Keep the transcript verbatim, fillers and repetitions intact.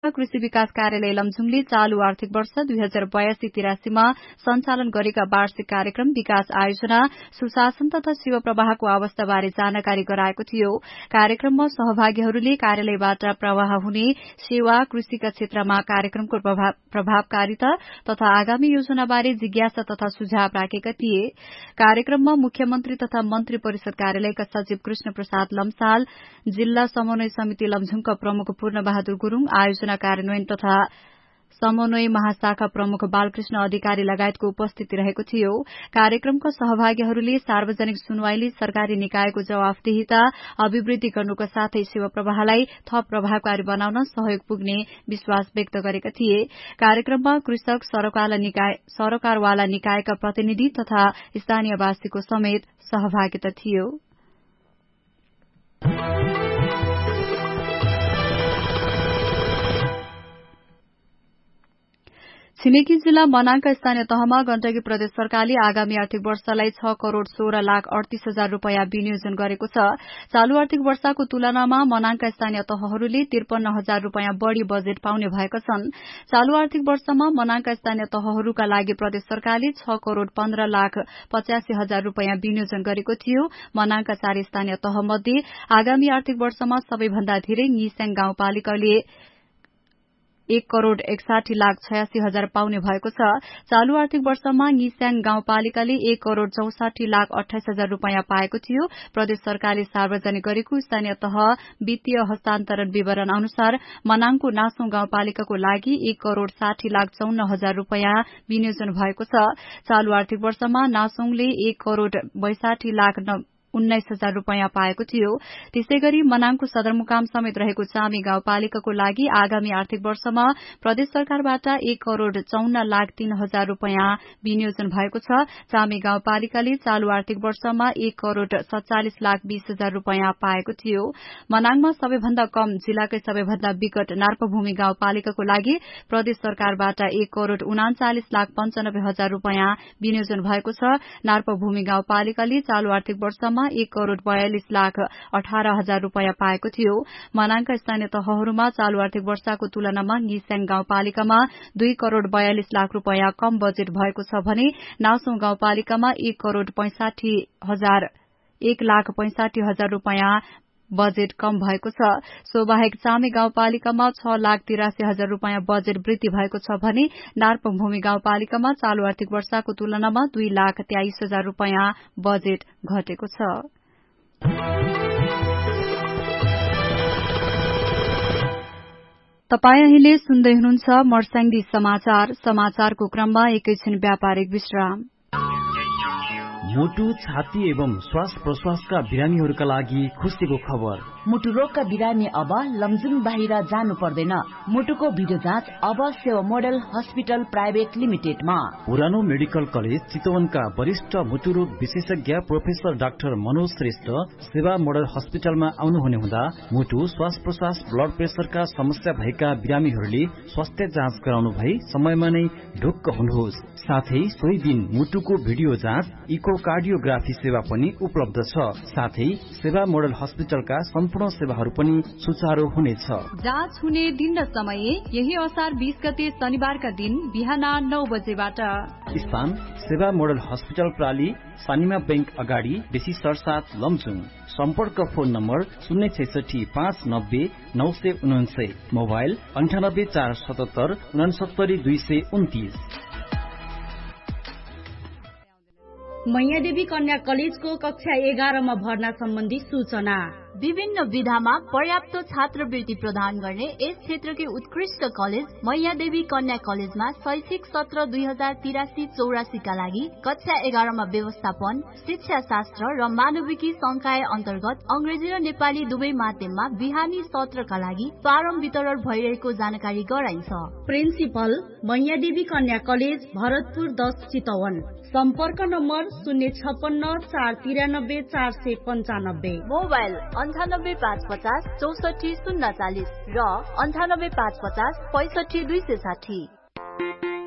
कृषि विकास कार्यालय लमजुङले चालू आर्थिक वर्ष दुई हजार बयासी तिरासीमा सञ्चालन गरेका वार्षिक कार्यक्रम विकास आयोजना सुशासन तथा सेवा प्रवाहको अवस्थाबारे जानकारी गराएको थियो। कार्यक्रममा सहभागीहरूले कार्यालयबाट प्रवाह हुने सेवा कृषिका क्षेत्रमा कार्यक्रमको प्रभावकारिता तथा आगामी योजनाबारे जिज्ञासा तथा सुझाव राखेका थिए। कार्यक्रममा मुख्यमन्त्री तथा मन्त्री परिषद कार्यालयका सचिव कृष्ण प्रसाद लम्साल, जिल्ला समन्वय समिति लमजुङका प्रमुख पूर्ण बहादुर गुरूङ, आयोजना कार्यान्वयन तथा समन्वय महाशाखा प्रमुख बालकृष्ण अधिकारी लगायतको उपस्थिति रहेको थियो। कार्यक्रमका सहभागीहरूले सार्वजनिक सुनवाईले सरकारी निकायको जवाफदेहिता अभिवृद्धि गर्नुका साथै सेवा प्रवाहलाई थप प्रभावकारी बनाउन सहयोग पुग्ने विश्वास व्यक्त गरेका थिए। कार्यक्रममा कृषक, सरकारवाला निकायका प्रतिनिधि तथा स्थानीयवासीको समेत सहभागिता थियो। छिमेकी जिल्ला मनाङका स्थानीय तहमा गण्डकी प्रदेश सरकारले आगामी आर्थिक वर्षलाई छ करोड़ सोह्र लाख अडतीस हजार रूपियाँ विनियोजन गरेको छ। चालू आर्थिक वर्षको तुलनामा मनाङका स्थानीय तहहरूले त्रिपन्न हजार रूपियाँ बढ़ी बजेट पाउने भएका छन्। चालू आर्थिक वर्षमा मनाङका स्थानीय तहहरूका लागि प्रदेश सरकारले छ करोड़ पन्ध्र लाख पचासी हजार रूपियाँ विनियोजन गरेको थियो। मनाङका चार स्थानीय तह मध्ये आगामी आर्थिक वर्षमा सबैभन्दा धेरै निस्याङ गाउँपालिकाले एक करोड़ एकसाठी लाख छयासी हजार पाउने भएको छ। चालू आर्थिक वर्षमा निस्याङ गाउँपालिकाले एक करोड़ चौसाठी लाख अठाइस हजार रूपियाँ पाएको थियो। प्रदेश सरकारले सार्वजनिक गरेको स्थानीय तह वित्तीय हस्तान्तरण विवरण अनुसार मनाङको नासौं गाउँपालिकाको लागि एक करोड़ साठी लाख चौन्न हजार रूपियाँ विनियोजन भएको छ। चालू आर्थिक वर्षमा नासौंले एक करोड़ बैसाठी लाख उन्नाइस हजार रूपियाँ पाएको थियो। त्यसै गरी मनाङको सदरमुकाम समेत रहेको चामी गाउँपालिकाको लागि आगामी आर्थिक वर्षमा प्रदेश सरकारबाट एक करोड़ चौन्न लाख तीन हजार रूपियाँ विनियोजन भएको छ। चामी गाउँपालिकाले चालू आर्थिक वर्षमा एक करोड़ सत्तालिस लाख बीस हजार रूपियाँ पाएको थियो। मनाङमा सबैभन्दा कम जिल्लाकै सबैभन्दा विकट नार्पभूमि गाउँपालिकाको लागि प्रदेश सरकारबाट एक करोड़ उनाचालिस लाख पञ्चानब्बे हजार रूपियाँ विनियोजन भएको छ। नार्पभूमि गाउँपालिकाले चालू आर्थिक वर्षमा एक करोड़ बयालिस लाख अठारह हजार रूपियाँ पाएको थियो। मनाङका स्थानीय तहहरूमा चालू आर्थिक वर्षको तुलनामा निस्याङ गाउँपालिकामा दुई करोड़ बयालिस लाख रूपियाँ कम बजेट भएको छ भने नासौं गाउँपालिकामा एक करोड़ पैंसाठी हजार एक लाख पैंसाठी हजार रूपियाँ बजेट कम भएको छ। सो बाहेक चामे गाउँपालिकामा छ लाख तिरासी हजार रूपियाँ बजेट वृद्धि भएको छ भने नार्पभूमि गाउँपालिकामा चालू आर्थिक वर्षको तुलनामा दुई लाख तेइस हजार रूपियाँ बजेट घटेको छ। तपाई अहिले सुन्दै हुनुहुन्छ मर्स्याङ्दी समाचार। समाचारको क्रममा एकैछिन व्यापारिक विश्राम। मुटु, छाती एवं श्वास प्रश्वासका बिरामीहरूका लागि खुशीको खबर। मुटु रोगका बिरामी अब लमजुङ बाहिर जानु पर्दैन। मुटुको भिडियो जाँच अब सेवा मोडल हस्पिटल प्राइभेट लिमिटेडमा। पुरानो मेडिकल कलेज चितवनका वरिष्ठ मुटु रोग विशेषज्ञ प्रोफेसर डाक्टर मनोज श्रेष्ठ सेवा मोडल हस्पिटलमा आउनुहुने हुँदा मुटु, श्वास प्रश्वास, ब्लड प्रेसरका समस्या भएका बिरामीहरूले स्वास्थ्य जाँच गराउनु भई समयमा नै ढुक्क हुनुहोस्। साथै सोही दिन मुटुको भिडियो जाँच, इकोकार्डियोग्राफी सेवा पनि उपलब्ध छ। साथै सेवा मोडल हस्पिटलका सम्पूर्ण सेवाहरू पनि सुचारू हुनेछ। जाँच हुने दिन र समय यही असार बीस गते शनिबारका दिन बिहान नौ बजेबाट। स्थान सेवा मोडल हस्पिटल प्राली, सानिमा बैंक अगाडि, बेसी सरसात लमजुङ। सम्पर्क फोन नम्बर शून्य छैसठी पाँच नब्बे नौ सय उनान्सय, मोबाइल अन्ठानब्बे चार सतहत्तर उनासत्तरी दुई सय उन्तिस। मैयादेवी कन्या कलेजको कक्षा एघारमा भर्ना सम्बन्धी सूचना। विभिन्न विधामा पर्याप्त छात्रवृत्ति प्रदान गर्ने यस क्षेत्रकै उत्कृष्ट कलेज मैयादेवी कन्या कलेजमा शैक्षिक सत्र दुई हजार तिरासी चौरासी का लागि कक्षा एघारमा व्यवस्थापन, शिक्षा शास्त्र र मानविकी संकाय अन्तर्गत अंग्रेजी र नेपाली दुवै माध्यममा बिहानी सत्रका लागि फारम वितरण भइरहेको जानकारी गराइन्छ। प्रिन्सिपल मैयादेवी कन्या कलेज भरतपुर दस चितवन। सम्पर्क नम्बर शून्य छप्पन्न चार तिरानब्बे चार सय पञ्चानब्बे, मोबाइल अन्ठानब्बे पाँच पचास चौसठी शून्य चालिस र अन्ठानब्बे पाँच पचास पैसठी दुई सय साठी।